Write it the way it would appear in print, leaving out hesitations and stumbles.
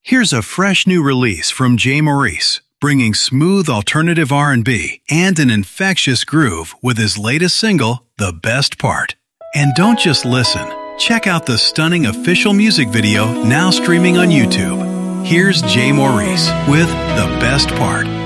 Here's a fresh new release from Jay Maurice, bringing smooth alternative R&B and an infectious groove with his latest single, The Best Part. And don't just listen. Check out the stunning official music video now streaming on YouTube. Here's Jay Maurice with The Best Part.